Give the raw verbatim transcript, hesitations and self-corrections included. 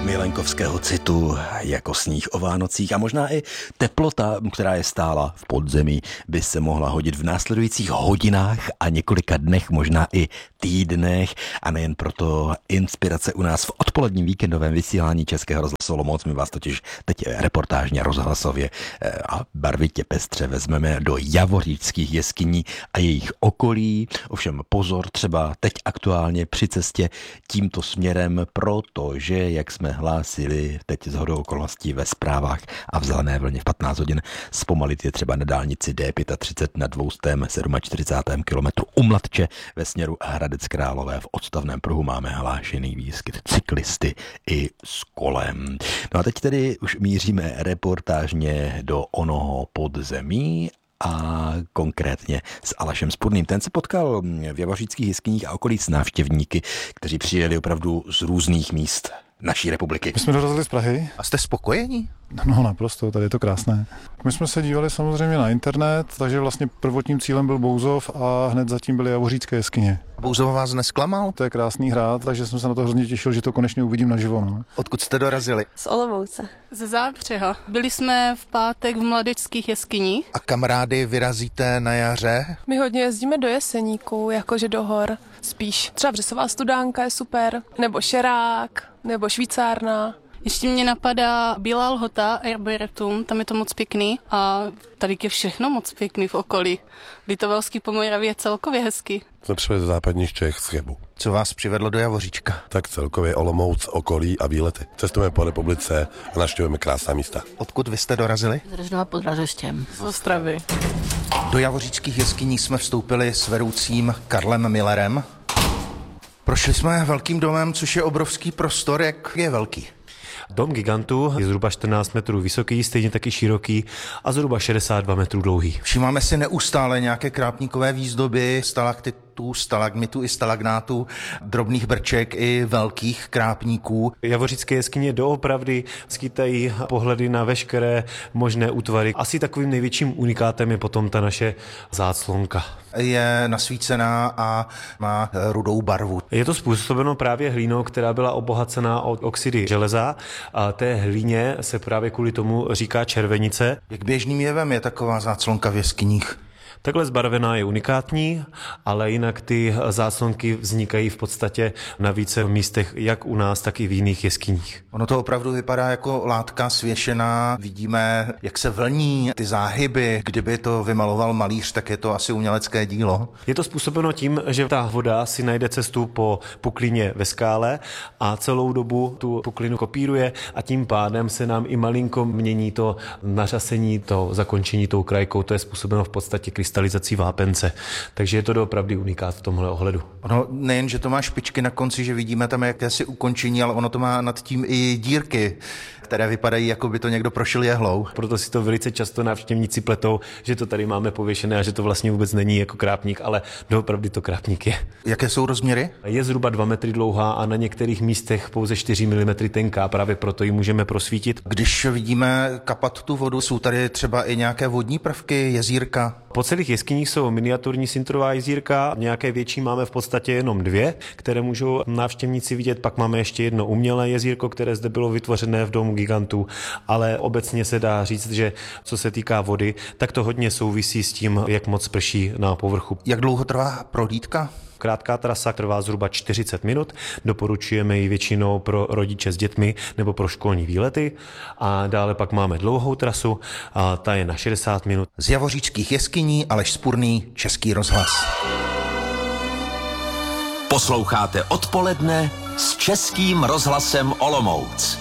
milenkovského citu jako sníh o Vánocích a možná i teplota, která je stála v podzemí, by se mohla hodit v následujících hodinách a několika dnech, možná i týdnech, a nejen proto inspirace u nás v odpoledním víkendovém vysílání Českého rozhlasu Olomouc. My vás totiž teď reportážně rozhlasově a barvitě pestře vezmeme do Javoříčských jeskyní a jejich okolí. Ovšem pozor, třeba teď aktuálně při cestě tímto směrem, protože, jak jsme hlásili teď shodou okolností ve zprávách a v zelené vlně v patnáct hodin, zpomalit je třeba na dálnici D třicet pět na dvoustém čtyřicátém sedmém kilometru u Mladče ve směru Hradec Králové. V odstavném pruhu máme hlášený výskyt cyklisty i s kolem. No a teď tedy už míříme reportážně do onoho podzemí a konkrétně s Alešem Spurným. Ten se potkal v Javoříčských jeskyních a okolí s návštěvníky, kteří přijeli opravdu z různých míst naší republiky. My jsme dorazili z Prahy. A jste spokojení? No naprosto, tady je to krásné. My jsme se dívali samozřejmě na internet, takže vlastně prvotním cílem byl Bouzov a hned zatím byly Javoříčské jeskyně. Bouzov vás nesklamal? To je krásný hrad, takže jsem se na to hrozně těšil, že to konečně uvidím naživo. No. Odkud jste dorazili? Z Olomouce. Ze Zápřeha. Byli jsme v pátek v Mladeckých jeskyních. A kamarády vyrazíte na jaře? My hodně jezdíme do Jeseníků, jakože do hor. Spíš třeba Břesová studánka je super, nebo Šerák, nebo Švýcárna. Ještě mě napadá Bílá Lhota, Arboretum, tam je to moc pěkný a tady je všechno moc pěkný v okolí. Litovelský Pomoraví je celkově hezký. Jsme přišli z západních Čech z Chebu. Co vás přivedlo do Javoříčka? Tak celkově Olomouc, okolí a výlety. Cestujeme po republice a navštěvujeme krásná místa. Odkud vy jste dorazili? Z Rožnova pod Radhoštěm. Z Ostravy. Do Javoříčských jeskyní jsme vstoupili s vedoucím Karlem Millerem. Prošli jsme velkým domem, což je obrovský prostor. Jak je velký? Dom gigantu je zhruba čtrnáct metrů vysoký, stejně taky široký a zhruba šedesát dva metrů dlouhý. Všímáme si neustále nějaké krápníkové výzdoby, stalaktitů, stalagmitů i stalagnátů, drobných brček i velkých krápníků. Javoříčské jeskyně doopravdy skýtají pohledy na veškeré možné útvary. Asi takovým největším unikátem je potom ta naše záclonka. Je nasvícená a má rudou barvu. Je to způsobeno právě hlínou, která byla obohacená od oxidy železa. A té hlíně se právě kvůli tomu říká červenice. Jak běžným jevem je taková záclonka v jeskyních? Takhle zbarvená je unikátní, ale jinak ty záclonky vznikají v podstatě na více místech, jak u nás, tak i v jiných jeskyních. Ono to opravdu vypadá jako látka svěšená. Vidíme, jak se vlní ty záhyby. Kdyby to vymaloval malíř, tak je to asi umělecké dílo. Je to způsobeno tím, že ta voda si najde cestu po puklině ve skále a celou dobu tu puklinu kopíruje a tím pádem se nám i malinko mění to nařasení, to zakončení tou krajkou. To je způsobeno v podstatě krystalizací vápence. Takže je to doopravdy unikát v tomhle ohledu. Ono nejen, že to má špičky na konci, že vidíme tam jakési ukončení, ale ono to má nad tím i dírky, které vypadají, jako by to někdo prošil jehlou. Proto si to velice často návštěvníci pletou, že to tady máme pověšené a že to vlastně vůbec není jako krápník, ale doopravdy to krápník je. Jaké jsou rozměry? Je zhruba dva metry dlouhá a na některých místech pouze čtyři milimetry tenká, právě proto ji můžeme prosvítit. Když vidíme kapat tu vodu, jsou tady třeba i nějaké vodní prvky, jezírka? Po celých jeskyních jsou miniaturní sintrová jezírka, nějaké větší máme v podstatě jenom dvě, které můžou návštěvníci vidět, pak máme ještě jedno umělé jezírko, které zde bylo vytvořené v domu gigantů, ale obecně se dá říct, že co se týká vody, tak to hodně souvisí s tím, jak moc prší na povrchu. Jak dlouho trvá prohlídka? Krátká trasa trvá zhruba čtyřicet minut, doporučujeme ji většinou pro rodiče s dětmi nebo pro školní výlety a dále pak máme dlouhou trasu a ta je na šedesát minut. Z Javoříčských jeskyní Aleš Spurný, Český rozhlas. Posloucháte Odpoledne s Českým rozhlasem Olomouc.